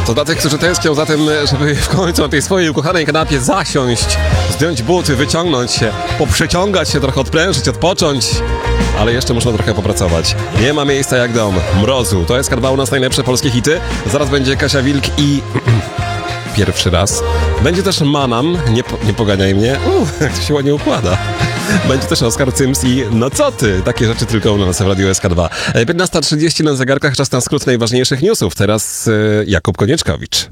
To dla tych, którzy tęsknią za tym, żeby w końcu na tej swojej ukochanej kanapie zasiąść, zdjąć buty, wyciągnąć się, poprzeciągać się, trochę odprężyć, odpocząć. Ale jeszcze można trochę popracować. Nie ma miejsca jak dom. Mrozu. To jest SK2 u nas najlepsze polskie hity. Zaraz będzie Kasia Wilk i... pierwszy raz. Będzie też Manam. Nie poganiaj mnie. Jak to się ładnie układa. Będzie też Oskar Cyms i no co ty? Takie rzeczy tylko u nas w Radiu SK2. 15:30 na zegarkach, czas na skrót najważniejszych newsów. Teraz Jakub Konieczkowicz.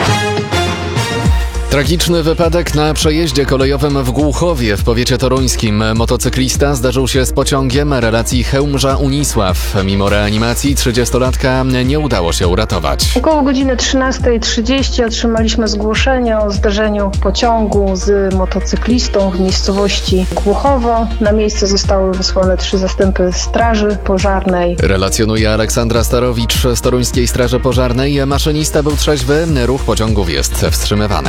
Tragiczny wypadek na przejeździe kolejowym w Głuchowie w powiecie toruńskim. Motocyklista zdarzył się z pociągiem relacji Chełmża-Unisław. Mimo reanimacji 30-latka nie udało się uratować. Około godziny 13:30 otrzymaliśmy zgłoszenie o zdarzeniu pociągu z motocyklistą w miejscowości Głuchowo. Na miejsce zostały wysłane 3 zastępy straży pożarnej. Relacjonuje Aleksandra Starowicz z Toruńskiej Straży Pożarnej. Maszynista był trzeźwy, ruch pociągów jest wstrzymywany.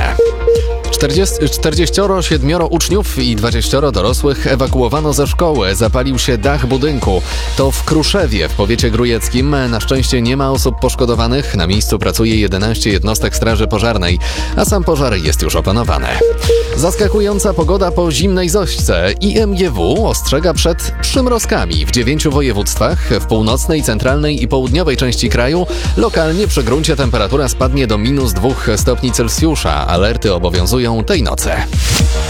47 uczniów i 20 dorosłych ewakuowano ze szkoły. Zapalił się dach budynku. To w Kruszewie w powiecie grójeckim. Na szczęście nie ma osób poszkodowanych. Na miejscu pracuje 11 jednostek straży pożarnej, a sam pożar jest już opanowany. Zaskakująca pogoda po zimnej Zośce. IMGW ostrzega przed przymrozkami w 9 województwach. W północnej, centralnej i południowej części kraju lokalnie przy gruncie temperatura spadnie do -2 stopni Celsjusza. Alerty obowiązują tej nocy.